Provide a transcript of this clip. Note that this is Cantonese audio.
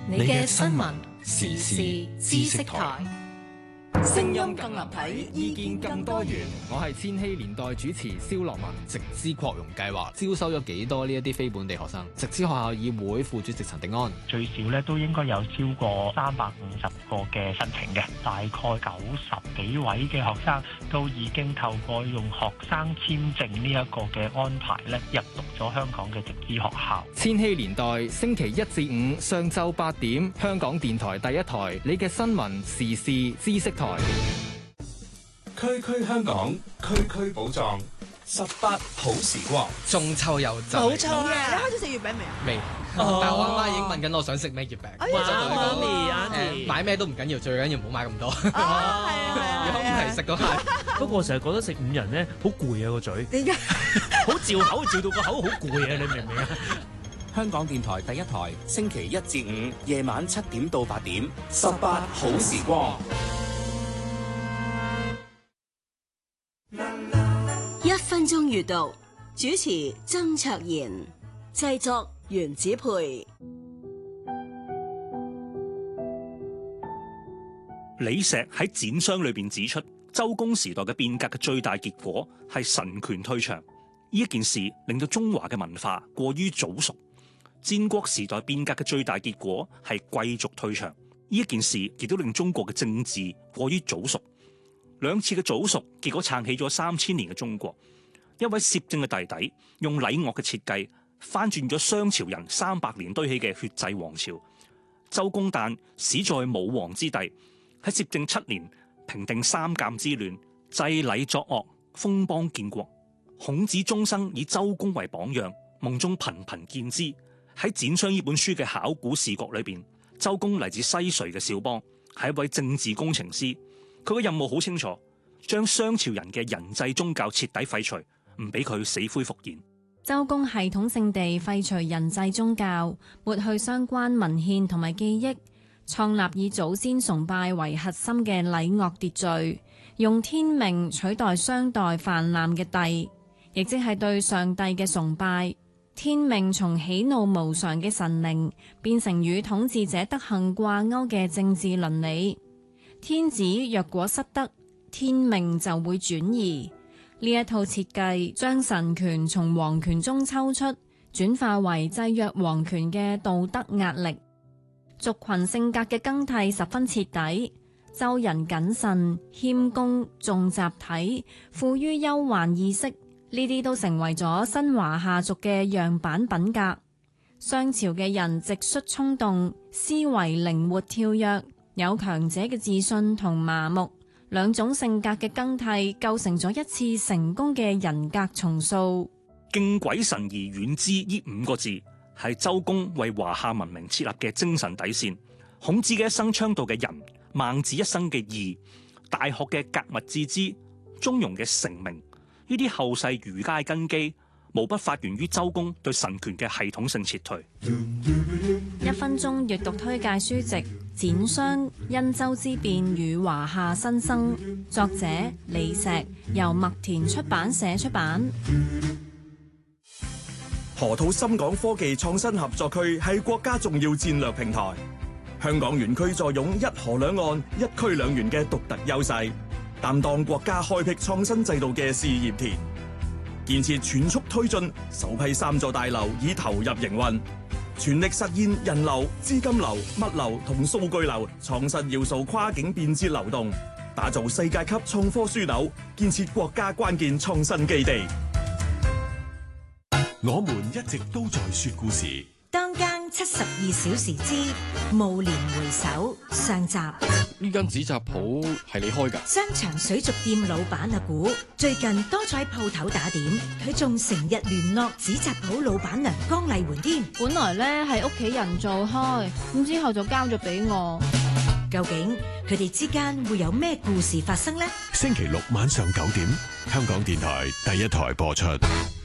你嘅新聞時事知識台，聲音更立體，意見更多元。 我係千禧年代主持蕭樂文。直資擴容計劃招收咗幾多呢一啲非本地學生？直資學校議會副主席陳迪安： 最少咧都應該有超過350個嘅申請嘅，大概90幾位嘅學生都已經透過用學生簽證呢一個嘅安排咧，入讀咗香港嘅直資學校。 千禧年代星期1至5上晝8點，香港電台第一台，你嘅新聞時事知識台。 區區香港，區區寶藏，18好時光。 中秋又就冇錯啊！你開始食月餅未啊？ 未，但係我阿媽已經問緊我想食咩月餅。我就同佢講買咩都唔緊要，最緊要唔好買咁多。係啊，如果唔係食嗰下。 不過我成日覺得食5人咧好攰啊個嘴。點解？好嚼口，嚼到個口好攰啊！你明唔明啊？ 香港電台第一台，星期1至5夜晚7點到8點，18好時光。 1分鐘閱讀，主持曾卓賢，製作袁子培。 李石喺展商裏邊指出，周公時代嘅變革嘅最大結果係神權退場。呢一件事令到中華嘅文化過於早熟。戰國時代變革嘅最大結果係貴族退場。呢一件事亦都令中國嘅政治過於早熟。兩次嘅早熟，結果撐起咗3000年嘅中國。一位攝政嘅弟弟用禮樂嘅設計翻轉咗商朝人300年堆起嘅血祭王朝。周公旦始在武王之地，喺攝政7年平定三監之亂，制禮作樂，封邦建國。孔子終生以周公為榜樣，夢中頻頻見之。喺《展商》呢本書嘅考古視角裏邊，周公嚟自西隋嘅邵邦，係一位政治工程師。佢嘅任務好清楚，將商朝人嘅人祭宗教徹底廢除，唔俾佢死灰復燃。 周公系統性地廢除人祭宗教，抹去相關文獻同埋記憶，創立以祖先崇拜為核心嘅禮樂秩序，用天命取代商代泛濫嘅帝，亦即係對上帝嘅崇拜。天命從喜怒無常嘅神靈變成與統治者德行掛鈎嘅政治倫理。天子若果失德，天命就會轉移。呢一套設計將神權從皇權中抽出，轉化為制約皇權嘅道德壓力。族群性格嘅更替十分徹底。周人謹慎、謙恭、重集體，富於憂患意識。呢啲都成為咗新華夏族嘅樣板品格。商朝嘅人直率衝動，思維靈活跳躍，有強者嘅自信同麻木，兩種性格嘅更替構成咗一次成功嘅人格重塑。 敬鬼神而遠之呢5個字係周公為華夏文明設立嘅精神底線。孔子嘅一生倡導嘅仁，孟子一生嘅義，大學嘅格物致知，中庸嘅成名，呢啲後世儒家根基，無不發源於周公對神權嘅系統性撤退。 1分鐘閱讀推介書籍《展商：殷周之變與華夏新生》，作者李石，由麥田出版社出版。 河套深港科技創新合作區係國家重要戰略平台。香港園區坐擁一河兩岸、一區兩園嘅獨特優勢，擔當國家開闢創新制度嘅試驗田。建設全速推進，首批3座大樓已投入營運，全力實現人流、資金流、物流同數據流創新要素跨境便捷流動，打造世界級創科樞紐，建設國家關鍵創新基地。 我們一直都在說故事。 當間72小時之暮年回首上集。 呢間紙紮鋪係你開㗎？ 商場水族店老闆阿古最近多咗喺鋪頭打點，佢仲成日聯絡紙紮鋪老闆娘江麗媛添。 本來咧係屋企人做開，咁之後就交咗俾我。 究竟佢哋之間會有咩故事發生呢？ 星期6晚上9點，香港電台第一台播出。